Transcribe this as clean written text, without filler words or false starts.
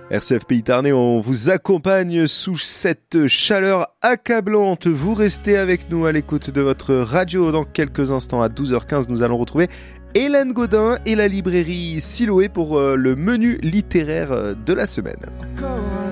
RCF Pays Tarnais, on vous accompagne sous cette chaleur accablante. Vous restez avec nous à l'écoute de votre radio. Dans quelques instants, à 12h15, nous allons retrouver Hélène Gaudin et la librairie Siloé pour le menu littéraire de la semaine.